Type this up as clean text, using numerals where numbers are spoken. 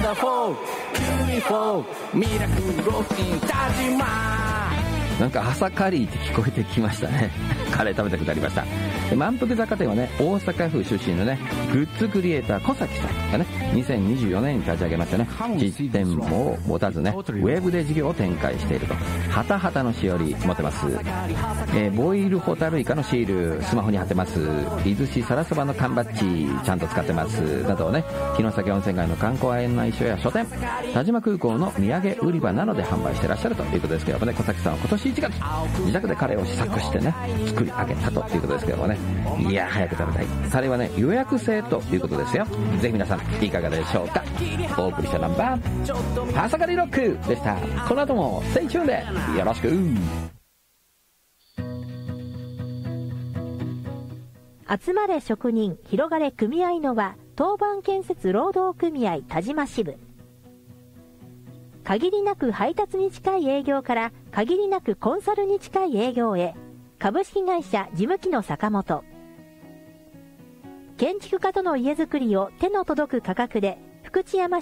ダフォーユニフォーミラクルロフィン田島。なんか朝カリーって聞こえてきましたね。カレー食べたくなりました。満腹雑貨店はね、大阪府出身のね、グッズクリエイター小崎さんがね、2024年に立ち上げましてね、実店も持たずね、ウェブで事業を展開していると。ハタハタのしおり持ってます。ボイルホタルイカのシールスマホに貼ってます。伊豆市さらそばの缶バッジちゃんと使ってますなどをね、城崎温泉街の観光案内所や書店、田島空港の土産売り場などで販売してらっしゃるということですけどもね、小崎さんは今年1月自宅でカレーを試作してね、作り上げたということですけどもね、いや早く食べたい。カレーはね、予約制ということですよ。ぜひ皆さんいかがでしょうか。お送りしたナンバー朝カリロックでした。この後もステイチューンでよろしく。 集まれ職人広がれ組合のは当番建設労働組合田島支部。限りなく配達に近い営業から限りなくコンサルに近い営業へ。株式会社事務機の坂本。建築家との家づくりを手の届く価格で福知山